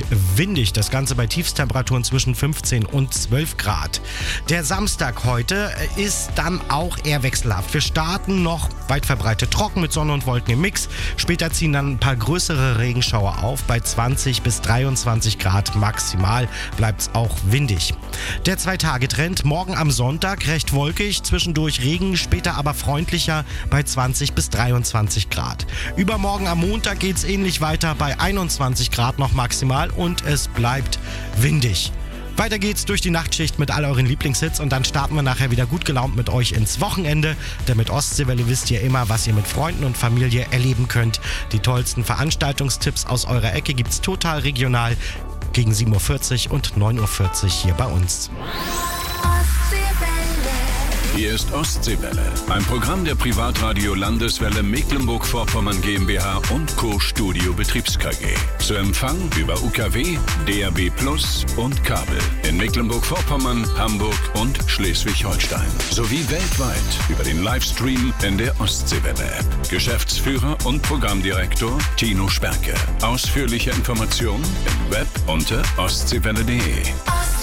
windig. Das Ganze bei Tiefstemperaturen zwischen 15 und 12 Grad. Der Samstag heute ist dann auch eher wechselhaft. Wir starten noch weit verbreitet trocken mit Sonne und Wolken im Mix. Später ziehen dann ein paar größere Regenschauer auf. Bei 20 bis 23 Grad maximal bleibt es auch windig. Der 2-Tage-Trend morgen am Sonntag recht wolkig, zwischendurch Regen, später aber freundlicher bei 20 bis 23 Grad. Übermorgen am Montag geht es ähnlich weiter bei 21 Grad noch maximal und es bleibt windig. Weiter geht's durch die Nachtschicht mit all euren Lieblingshits und dann starten wir nachher wieder gut gelaunt mit euch ins Wochenende. Denn mit Ostseewelle wisst ihr immer, was ihr mit Freunden und Familie erleben könnt. Die tollsten Veranstaltungstipps aus eurer Ecke gibt's total regional gegen 7.40 Uhr und 9.40 Uhr hier bei uns. Hier ist Ostseewelle, ein Programm der Privatradio Landeswelle Mecklenburg-Vorpommern GmbH und Co. Studio Betriebs KG. Zu Empfang über UKW, DAB+ und Kabel in Mecklenburg-Vorpommern, Hamburg und Schleswig-Holstein. Sowie weltweit über den Livestream in der Ostseewelle-App. Geschäftsführer und Programmdirektor Tino Sperke. Ausführliche Informationen im Web unter ostseewelle.de.